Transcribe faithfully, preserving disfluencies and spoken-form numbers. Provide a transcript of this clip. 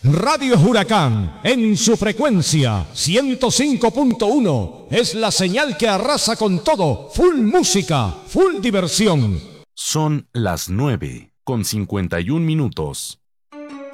Radio Huracán, en su frecuencia ciento cinco punto uno, es la señal que arrasa con todo. Full música, full diversión. Son las nueve con cincuenta y un minutos.